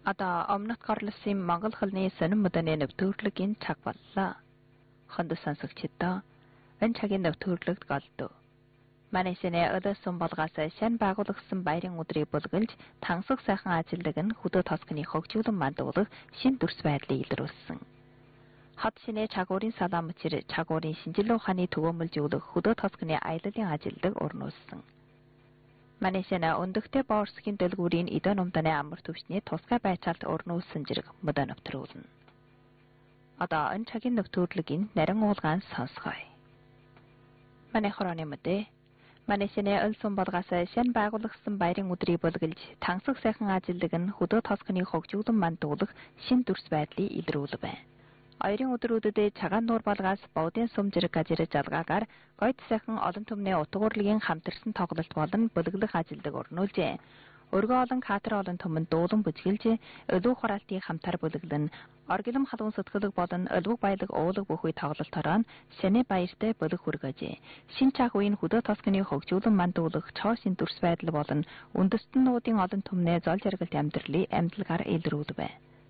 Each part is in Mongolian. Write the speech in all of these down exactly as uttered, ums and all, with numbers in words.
Одоо өмнөд горлосын Монгол хэлний сонин мөдөний нэвтрүүлгийн цаг боллоо. Хонд сонсогчдоо энэ цагийн нэвтрүүлэгт голдов. Манайсны өдөөсөн болгоос шин байгуулагдсан баярын өдрийг бүлгэлж тансаг сайхан ажилдаг нь хөдөө тоскны хөгжүүлэн мандуулах шин дүрс байдлыг илрүүлсэн. Хот шинэ чагуурын салаам мөчир чагуурын шинжилгээ ухааны төгөөмөлжүүлэх хөдөө тоскны аяллалын ажилдаг урнуулсан. Манайсны өндөгтэй боорсгийн дэлгүүрийн эдэн умданы амар төвчний тусгай байцаалт урнуулсан зэрэг мөдөө нэвтрүүлнэ. Одоо энэ цагийн нэвтрүүлгийн нарийн уулгаан сонсгоё. Манай хорооны мэдээ Манайсны өлсөн болгоос шин байгуулагдсан баярын өдрийг бүлгэлж тансаг сайхан ажилдаг нь хөдөө тоскны хөгжүүлэн мандуулах шин дүрс байдлыг илрүүлв байна. Оёрын өдрүүдэд цагаан нуур болгоос бовдын сум зэрэг гажир жалгаагаар гойд сайхан олон түмний утга урлагийн хамтарсан тоглолт болон бүлэглэх ажилдаг урнуулжээ. Өргөө олон катер олон түмэнд дуулан бүжгэлж өлөг хураалтын хамтар бүлэглэн оргилом халуун сэтгэлэг болон өлөг баялаг уулаг бүхүй тоглолтороо шинэ баяртай бүлэг хүргэж шин цаг үеийн хөдөө тоскны хөгжүүлэн мандуулах чоошин дүрс байдал болон үндэстэн нуудын олон түмний зол жаргалт амьдралыг амьдлгаар илрүүлв.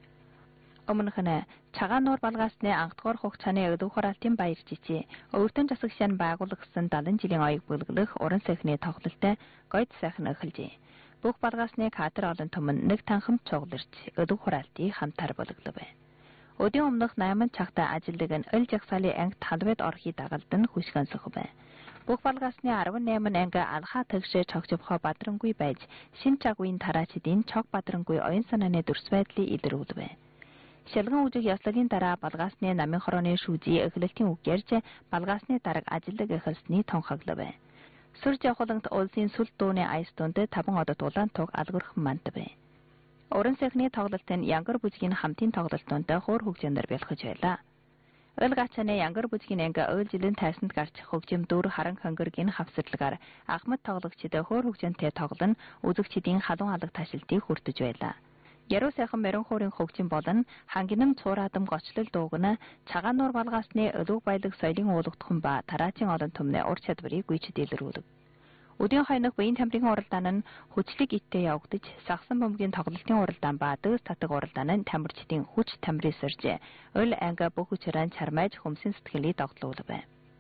Өмнөх нь цагаан нуур балгаасны анхдугаар хугацааны өлөг хураалтын баяр жижиг өвөртөн засаг шин байгуулагдсан далайн жилийн оёг бүлэглэх уран сайхны тоглолттой гойд сайхан эхэлжээ. Бүх балгаасны катер олон түмэн нэг танхимд цугларч өлөг хураалтыг хамтар бүлэглэв. Өдийн өмнөх найман цагта ажилдаг нь өл жагсаалын ангид талбайд орохыг дагалд нь хүсгэнсэх бай. Бүх балгаасны арван найман анги алхаа тагшээ цогцовхоо бадрангүй байж шин цаг үеийн тараачдын цог бадрангүй оюун санааны дүрс байдлыг илрүүлв. Шалган үжиг яслагын дараа балгаасны намын хорооны шүүжийн эхлэлтийн үг ярьж балгаасны дарга ажилдаг эхэлсний тонхоглов. Сүр жавхлант улсын сүл дууны айс дунд таван одод улаан туг алгорхон мандав. Уран сайхны тоглолтын янгар бүжгийн хамтын тоглолтонд хуур хөгжөөнөр бэлхэж байлаа. Өл гачааны янгар бүжгийн анги өөл жилийн тайсанд гарч хөгжим дүр харан хөнгөргийн хавсарлагаар ахмад тоглогчид хуур хөгжөөнтэй тоглон үзэгчдийн халуун алга ташилтыг хүртэж байлаа. Яруу сайхан морин хуурын хөгжим болон хангинам цуураадам гочлол дуугна цагаан нуур балгаасны өлөг баялаг соёлын уулагдхан ба тараачийн олон түмний ур чадварыг гүйцэд илрүүлв. Өдийн хойнох биеийн тамирын уралдаан нь хүчлэг иттэй явагдаж сагсан бөмбөгийн тоглолтын уралдаан ба дөөс татаг уралдаан нь тамирчдын хүч тамирыг сорж өл анги бүх хүчээр чармайж хөмсөн сэтгэлийг догтлуулв.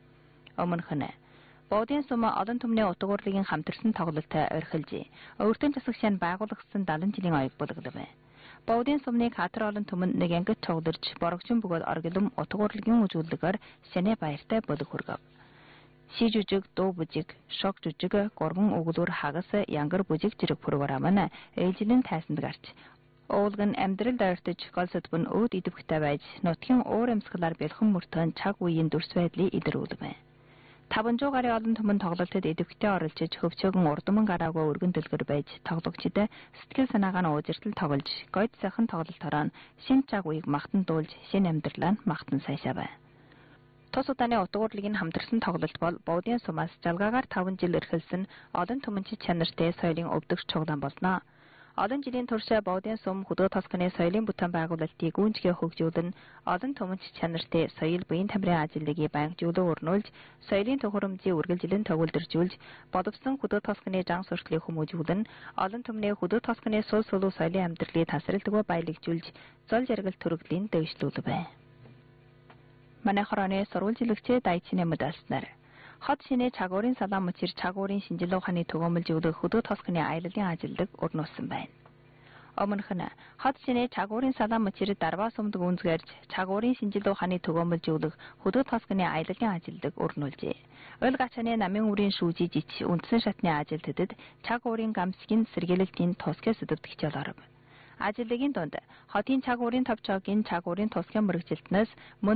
Өмнөх нь Бовдын сум олон түмний утга урлагийн хамтарсан тоглолттой орхилж өвөртөн засаг шин байгуулагдсан далайн жилийн оёг бүлэглэв. Бовдын сумны катер олон түмэн нэг ангид цугларч борогчин бөгөөд оргилом утга урлагийн үзүүлэлгээр шинэ баяртай бүлэг хүргэв. Ши жүжиг, дуу бүжиг, шог жүжиг, гурван өглөр хагас, янгар бүжиг зэрэг програм нь ээлжлэн тайсанд гарч уулган амьдралд ойртож гол сэдвэн өөд идэвхтэй байж нутгийн уур амьсгалаар бэлхэн мөртөн цаг үеийн дүрс байдлыг илрүүлв. таван зуун гаруй олон түмэн тоглолтод идэвхтэй оролцож хөвчөөгөн урдман гараагүй өргөн дэлгэр байж тоглогчид сэтгэл санаагаа нь уужиртал тоглож гойд сайхан тоглолтороо шин цаг үеийг магтан дуулж шин амьдралаа магтан сайшаав. Тус удааны утга урлагийн хамтарсан тоглолт бол Бовдын сумаас жалгаагаар таван жил эрхэлсэн олон түмэнчид чанартай соёлын өвдөгч цуглаан болно. Олон жилийн турш Бовдын сум хөдөө тоскны соёлын бүтээн байгуулалтыг гүйцэтгэе хөгжүүлэн олон түмэнч чанартай соёл биеийн тамирын ажилтныг байнгжуулан өрнүүлж соёлын төхөөрөмжийг үргэлжлэн төвлөржүүлж боловсон хөдөө тоскны жан сурталыг хүмүүжүүлэн олон түмний хөдөө тоскны сул сулуу соёлын амьдралыг тасралтгүй баялагжуулж зол жаргал төрөглийн дэвшлүүлв. Манай хорооны сурвалжилэгчид дайчны мэдээлснээр хот шинэ чагуурын салаам мөчир чагуурын шинжилгээ ухааны төгөөмөлжүүлэх хөдөө тоскны аяллалын ажилдаг урнуулсан байна. Өмнөх нь хот шинэ чагуурын салаам мөчир дарваа сумдаг үнзгэрж чагуурын шинжилгээ ухааны төгөөмөлжүүлэх хөдөө тоскны аяллалын ажилдаг урнуулжээ. Өл гачааны намын үрийн шүүжиж ич үндсэн шатны ажилтнууд чагуурын гамсгийн сэргээлэлтийн тусгай сэдвт хичээл оров. Ажиллагын дунд хотын чагуурын товчоогийн чагуурын тусгай мөрөгжилтнөөс